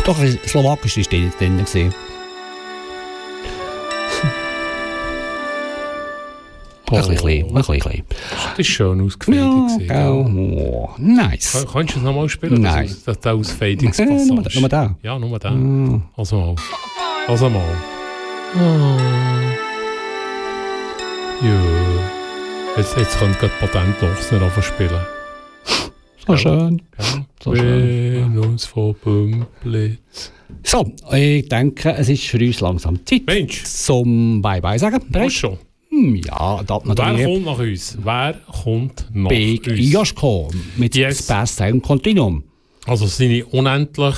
Doch, Slowakisch war drin. Ein bisschen. Das ist schön ausgefädigt. Ja, oh, nice. Kannst du es nochmal spielen? Nein. Das Ausfadungspassage. Nur da. Ja, nur da. Also mal. Ja. Jetzt können gerade Patentlochsner anfangen spielen. So schön. So schön. Venus von Bümplitz. So, ich denke, es ist für uns langsam Zeit zum Bye-Bye sagen. Bereit? Schon. Ja, da Wer kommt nach uns? Big Joschko mit Space Time Continuum. Also seine unendlich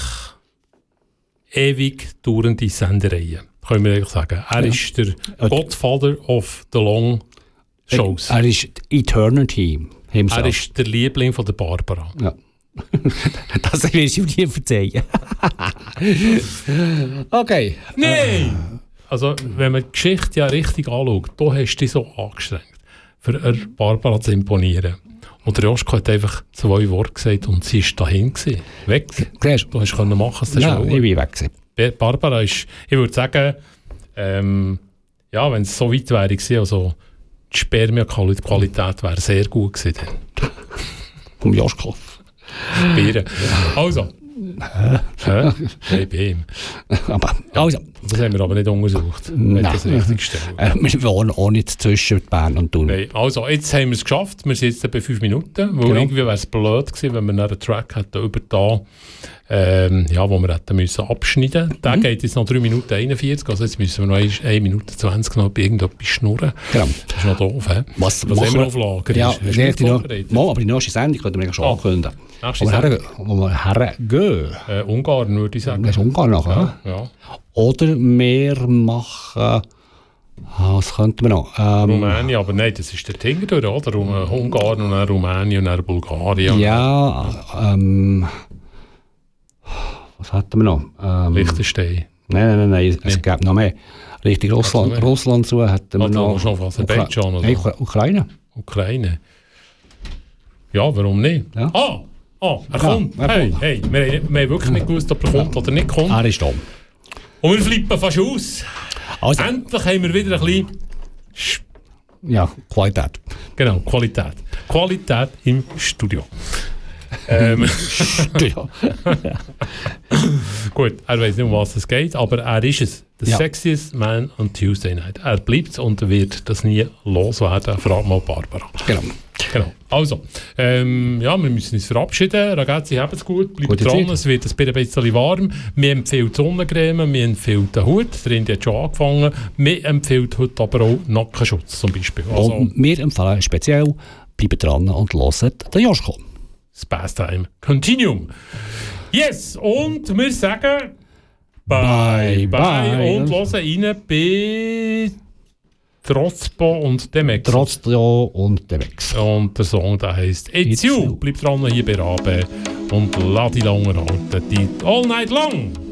ewig dauernde Sendereihe, können wir eigentlich sagen. Er ist der Godfather of the Long Shows. Er ist Eternity himself. Er ist der Liebling von der Barbara. Ja. Das wirst du dir verzeihen. Okay. Nein! Also, wenn man die Geschichte ja richtig anschaut, da hast du dich so angestrengt, für Barbara zu imponieren. Und der Joschko hat einfach 2 Worte gesagt und sie war dahin gewesen. Weg. Siehst du? Du konntest machen, was du willst. Ja, ich bin weg gewesen. Barbara ist, ich würde sagen, ja, wenn es so weit wäre gewesen, also die Spermia-Qualität wäre sehr gut gewesen. Vom Joschko. Bieren. Also. Bei ihm. Also. Das haben wir aber nicht untersucht. Nein. Das richtig stellen. Wir wohnen auch nicht zwischen Bern und Thun. Nein. Also, jetzt haben wir es geschafft. Wir sind jetzt bei 5 Minuten. Weil irgendwie wäre es blöd gewesen, wenn wir einen Track hätten über da, wo wir hätten müssen abschneiden müssen. Der geht jetzt noch 3 Minuten 41. Also jetzt müssen wir noch 1 Minute 20 noch bei irgendetwas schnurren. Genau. Das ist noch doof. He? Was haben wir auf Lager? Ja, aber die nächste Sendung könnten wir schon ankündigen. Wo wir hergehen. Ungarn würde ich sagen. Das ist Ungarn nachher. Ja. Oder wir machen... was könnten wir noch? Rumänien, aber nein, das ist der Tinger durch, oder? Ungarn und dann Rumänien und dann Bulgarien. Ja, was hatten wir noch? Liechtenstein. Nein, es gab noch mehr. Richtig Russland zu hatten wir noch. Aserbaidschan oder? Ukraine. Ja, warum nicht? Ja. Er kommt. Hey, wir haben wirklich nicht gewusst, ob er kommt oder nicht kommt. Er ist da. Und wir flippen fast aus. Also. Endlich haben wir wieder ein bisschen... Ja, Qualität. Genau, Qualität. Qualität im Studio. Studio. Gut, er weiß nicht, um was es geht, aber er ist es. Der sexiest man on Tuesday Night. Er bleibt und wird das nie loswerden. Frag mal Barbara. Genau. Also, wir müssen uns verabschieden. Ragazzi, habt's gut. Bleibt dran, es wird ein bisschen warm. Wir empfehlen die Sonnencreme, wir empfehlen den Hut. Der Indi hat schon angefangen. Wir empfehlen heute aber auch Nackenschutz zum Beispiel. Also, und wir empfehlen speziell, bleibt dran und hört den Joschko. Space Time Continuum. Yes, und wir sagen bye und hören rein bei Trotzbo und Demex. Und der Song, der heisst It's You. Bleibt dran hier bei Rabe und lass die lange halten. Die All Night Long.